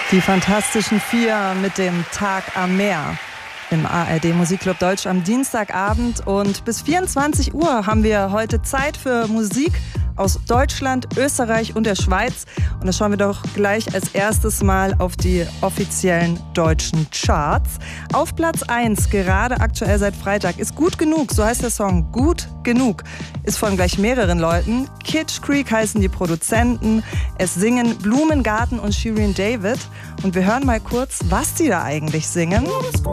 Die Fantastischen Vier mit dem Tag am Meer im ARD Musikclub Deutsch am Dienstagabend. Und bis 24 Uhr haben wir heute Zeit für Musik aus Deutschland, Österreich und der Schweiz. Und da schauen wir doch gleich als erstes mal auf die offiziellen deutschen Charts. Auf Platz 1, gerade aktuell seit Freitag, ist Gut Genug, so heißt der Song, Gut Genug. Ist von gleich mehreren Leuten. Kitsch Creek heißen die Produzenten. Es singen Blumengarten und Shirin David. Und wir hören mal kurz, was die da eigentlich singen.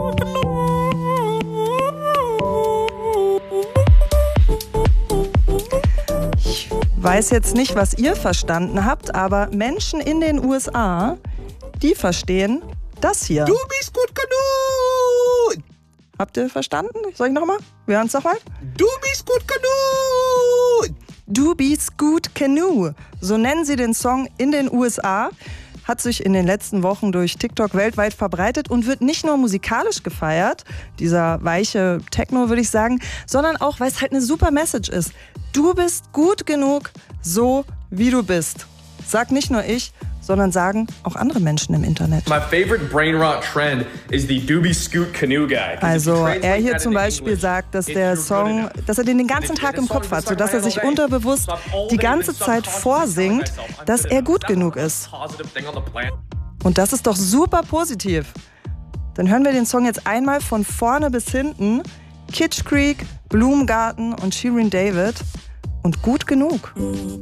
Ich weiß jetzt nicht, was ihr verstanden habt, aber Menschen in den USA, die verstehen das hier. Du bist gut genug! Habt ihr verstanden? Soll ich nochmal? Wir hören es nochmal. Du bist gut genug! Du bist gut genug. So nennen sie den Song in den USA. Hat sich in den letzten Wochen durch TikTok weltweit verbreitet und wird nicht nur musikalisch gefeiert, dieser weiche Techno würde ich sagen, sondern auch, weil es halt eine super Message ist. Du bist gut genug, so wie du bist. Sag nicht nur ich, sondern sagen auch andere Menschen im Internet. My favorite brain rot trend is the doobie scoot canoe guy. Also er hier zum Beispiel sagt, dass der Song, dass er den ganzen Tag im Kopf hat, sodass er sich unterbewusst die ganze Zeit vorsingt, dass er gut genug ist. Und das ist doch super positiv. Dann hören wir den Song jetzt einmal von vorne bis hinten. Kitsch Creek, Blumengarten und Shirin David und Gut Genug.